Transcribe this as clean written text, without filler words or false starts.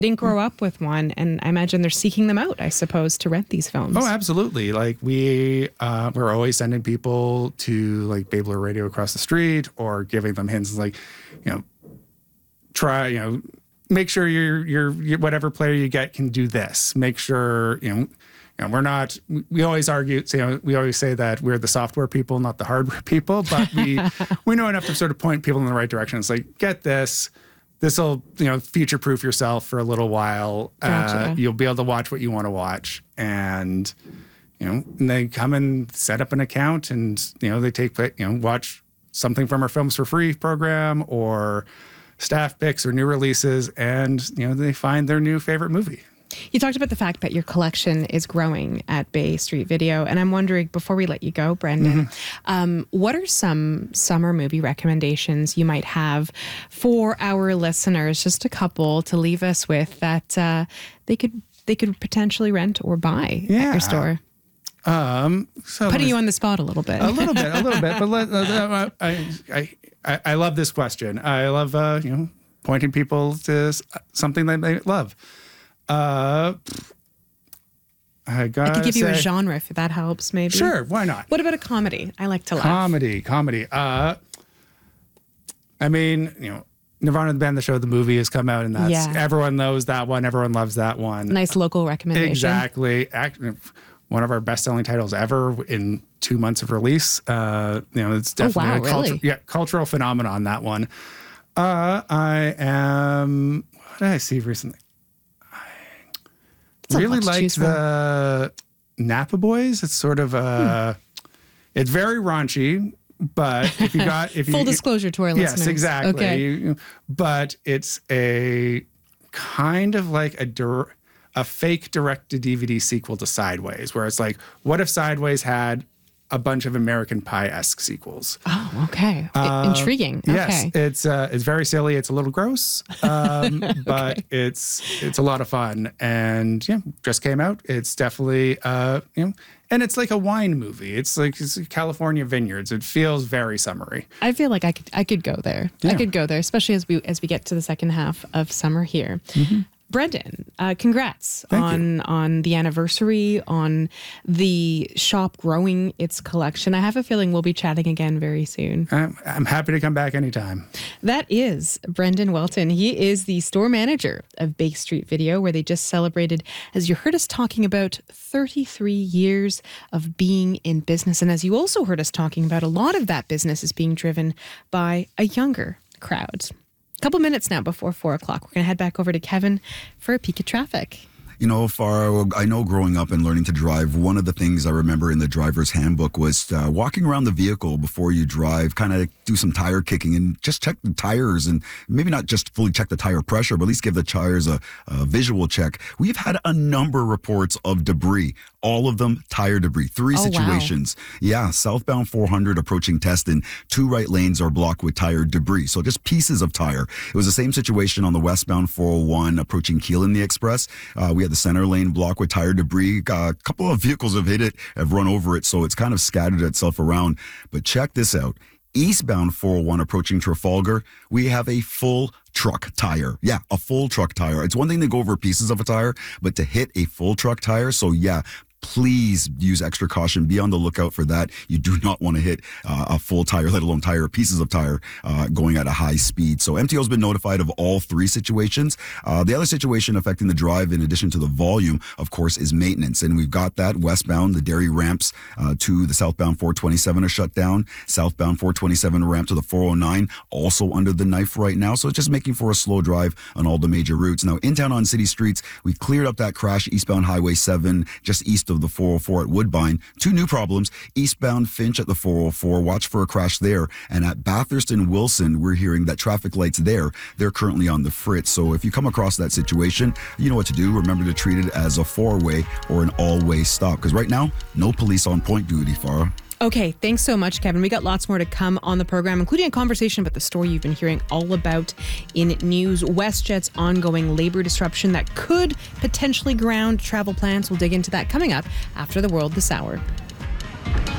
didn't grow up with one, and I imagine they're seeking them out, I suppose, to rent these films. Oh, absolutely. Like we're always sending people to like Babler Radio across the street, or giving them hints like, try, make sure your whatever player you get can do this. Make sure, we're not, we always argue, we always say that we're the software people, not the hardware people, but we know enough to sort of point people in the right direction. It's like, get this. This will, future-proof yourself for a little while. Gotcha. You'll be able to watch what you want to watch. And, and they come and set up an account, and, they take, watch something from our Films for Free program, or staff picks or new releases, and, they find their new favorite movie. You talked about the fact that your collection is growing at Bay Street Video, and I'm wondering, before we let you go, Brendan, what are some summer movie recommendations you might have for our listeners? Just a couple to leave us with that they could potentially rent or buy at your store. So putting you on the spot a little bit. A little bit. But I love this question. I love pointing people to something that they love. I could give you a genre if that helps, maybe. Sure, why not? What about a comedy? I like to laugh. Comedy. Nirvana, the band, the show, the movie has come out, and that's everyone knows that one. Everyone loves that one. Nice local recommendation. Exactly. One of our best-selling titles ever in 2 months of release. It's definitely a cultural phenomenon, that one. What did I see recently? Really liked the Napa Boys. It's sort of it's very raunchy, but full disclosure to our listeners. Yes, exactly. Okay. But it's a kind of like a fake direct-to-DVD sequel to Sideways, where it's like, what if Sideways had a bunch of American Pie-esque sequels? Oh, okay. Intriguing. Okay. Yes, it's very silly. It's a little gross, but it's a lot of fun. And just came out. It's definitely and it's like a wine movie. It's California vineyards. It feels very summery. I feel like I could go there. Yeah. I could go there, especially as we get to the second half of summer here. Mm-hmm. Brendan, congrats on the anniversary, on the shop growing its collection. I have a feeling we'll be chatting again very soon. I'm happy to come back anytime. That is Brendan Welton. He is the store manager of Bay Street Video, where they just celebrated, as you heard us talking about, 33 years of being in business. And as you also heard us talking about, a lot of that business is being driven by a younger crowd. Couple minutes now before 4 o'clock. We're going to head back over to Kevin for a peek at traffic. Farah, I know growing up and learning to drive, one of the things I remember in the driver's handbook was walking around the vehicle before you drive, kind of do some tire kicking and just check the tires, and maybe not just fully check the tire pressure, but at least give the tires a visual check. We've had a number of reports of debris, all of them tire debris, 3 situations. Wow. Yeah, southbound 400 approaching Teston, 2 right lanes are blocked with tire debris. So just pieces of tire. It was the same situation on the westbound 401 approaching Keelan the Express. We had the center lane blocked with tire debris. A couple of vehicles have hit it, have run over it, so it's kind of scattered itself around. But check this out. Eastbound 401 approaching Trafalgar, we have a full truck tire. Yeah, a full truck tire. It's one thing to go over pieces of a tire, but to hit a full truck tire, so yeah, please use extra caution. Be on the lookout for that. You do not want to hit a full tire, let alone pieces of tire going at a high speed. So MTO's been notified of all 3 situations. The other situation affecting the drive, in addition to the volume, of course, is maintenance. And we've got that westbound, the Derry ramps to the southbound 427 are shut down. Southbound 427 ramp to the 409 also under the knife right now. So it's just making for a slow drive on all the major routes. Now, in town on city streets, we cleared up that crash eastbound Highway 7, just east of the 404 at Woodbine. 2 new problems. Eastbound Finch at the 404. Watch for a crash there. And at Bathurst and Wilson, we're hearing that traffic lights there, they're currently on the fritz. So if you come across that situation, you know what to do. Remember to treat it as a 4-way or an all-way stop. Because right now, no police on point duty, Farah. Okay, thanks so much, Kevin. We got lots more to come on the program, including a conversation about the story you've been hearing all about in news. WestJet's ongoing labor disruption that could potentially ground travel plans. We'll dig into that coming up after the world this hour.